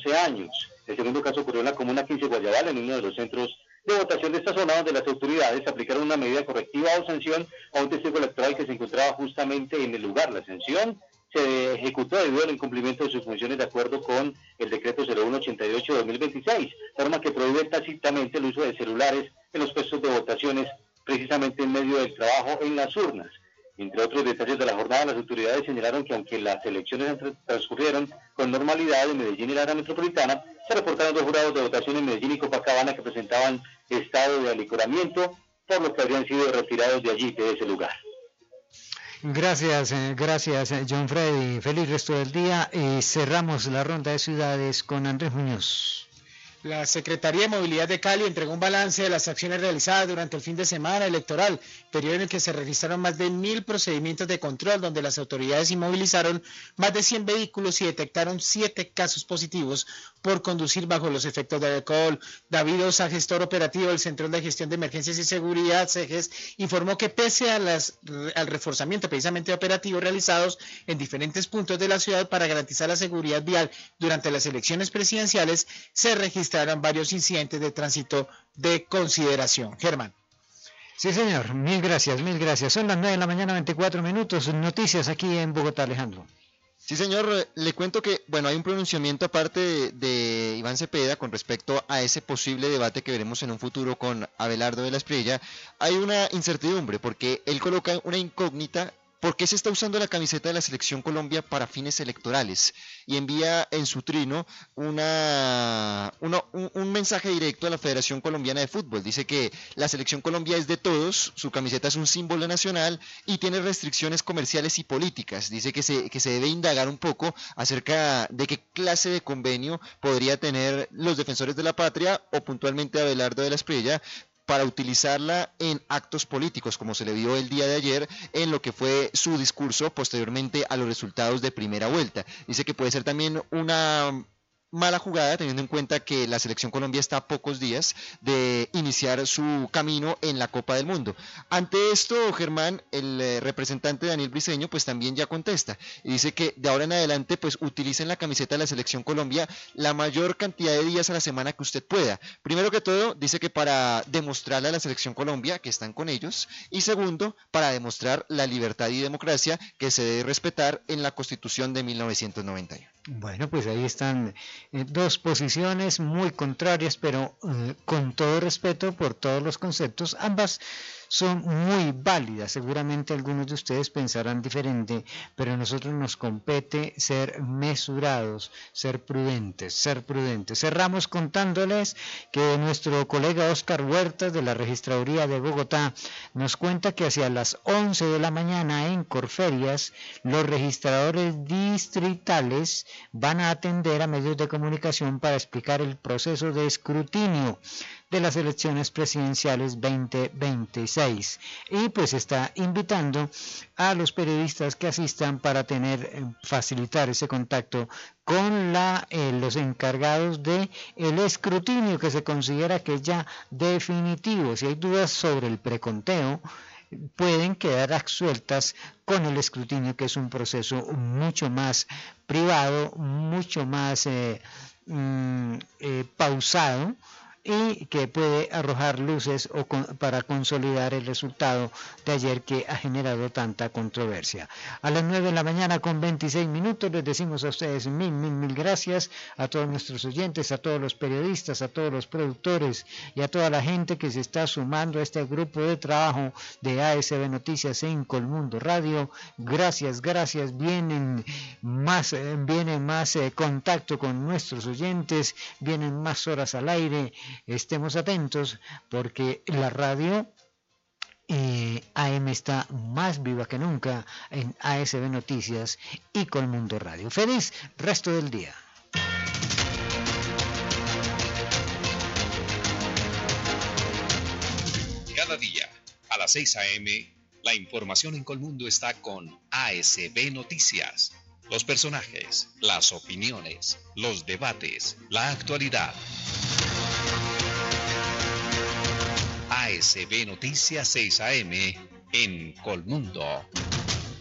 11 años. El segundo caso ocurrió en la comuna 15 Guayabal, en uno de los centros de votación de esta zona, donde las autoridades aplicaron una medida correctiva o sanción a un testigo electoral que se encontraba justamente en el lugar. La sanción se ejecutó debido al incumplimiento de sus funciones de acuerdo con el decreto 0188-2026, norma que prohíbe tácitamente el uso de celulares en los puestos de votaciones, precisamente en medio del trabajo en las urnas. Entre otros detalles de la jornada, las autoridades señalaron que aunque las elecciones transcurrieron con normalidad en Medellín y la área metropolitana, se reportaron 2 jurados de votación en Medellín y Copacabana que presentaban estado de alicoramiento, por lo que habrían sido retirados de allí, de ese lugar. Gracias John Freddy. Feliz resto del día y cerramos la ronda de ciudades con Andrés Muñoz. La Secretaría de Movilidad de Cali entregó un balance de las acciones realizadas durante el fin de semana electoral, periodo en el que se registraron más de 1.000 procedimientos de control, donde las autoridades inmovilizaron más de 100 vehículos y detectaron 7 casos positivos por conducir bajo los efectos del alcohol. David Osa, gestor operativo del Centro de Gestión de Emergencias y Seguridad, CEGES, informó que pese a al reforzamiento precisamente operativo realizados en diferentes puntos de la ciudad para garantizar la seguridad vial durante las elecciones presidenciales, se registraron varios incidentes de tránsito de consideración. Germán. Sí, señor. Mil gracias. Son las 9 de la mañana, 24 minutos. Noticias aquí en Bogotá, Alejandro. Sí, señor, le cuento que, hay un pronunciamiento aparte de Iván Cepeda con respecto a ese posible debate que veremos en un futuro con Abelardo de la Espriella. Hay una incertidumbre porque él coloca una incógnita. ¿Por qué se está usando la camiseta de la Selección Colombia para fines electorales? Y envía en su trino un mensaje directo a la Federación Colombiana de Fútbol. Dice que la Selección Colombia es de todos, su camiseta es un símbolo nacional y tiene restricciones comerciales y políticas. Dice que se debe indagar un poco acerca de qué clase de convenio podría tener los defensores de la patria o puntualmente Abelardo de la Espriella para utilizarla en actos políticos, como se le vio el día de ayer en lo que fue su discurso posteriormente a los resultados de primera vuelta. Dice que puede ser también una mala jugada, teniendo en cuenta que la Selección Colombia está a pocos días de iniciar su camino en la Copa del Mundo. Ante esto, Germán, el representante Daniel Briceño, pues también ya contesta y dice que de ahora en adelante, pues utilicen la camiseta de la Selección Colombia la mayor cantidad de días a la semana que usted pueda. Primero que todo, dice que para demostrarle a la Selección Colombia que están con ellos, y segundo, para demostrar la libertad y democracia que se debe respetar en la Constitución de 1991. Bueno, pues ahí están dos posiciones muy contrarias, pero con todo respeto por todos los conceptos, ambas son muy válidas. Seguramente algunos de ustedes pensarán diferente, pero a nosotros nos compete ser mesurados, ser prudentes. Cerramos contándoles que nuestro colega Oscar Huertas de la Registraduría de Bogotá nos cuenta que hacia las 11 de la mañana en Corferias, los registradores distritales van a atender a medios de comunicación para explicar el proceso de escrutinio de las elecciones presidenciales 2026, y pues está invitando a los periodistas que asistan para facilitar ese contacto con los encargados de el escrutinio, que se considera que es ya definitivo. Si hay dudas sobre el preconteo, pueden quedar absueltas con el escrutinio, que es un proceso mucho más privado, mucho más pausado, y que puede arrojar luces para consolidar el resultado de ayer, que ha generado tanta controversia. A las 9 de la mañana con 26 minutos les decimos a ustedes mil gracias, a todos nuestros oyentes, a todos los periodistas, a todos los productores y a toda la gente que se está sumando a este grupo de trabajo de ASB Noticias en Colmundo Radio. Gracias, vienen más contacto con nuestros oyentes, vienen más horas al aire. Estemos atentos, porque la radio AM está más viva que nunca en ASB Noticias y Colmundo Radio. Feliz resto del día. Cada día a las 6 a.m. la información en Colmundo está con ASB Noticias. Los personajes, las opiniones, los debates, la actualidad. ASB Noticias 6 AM en Colmundo.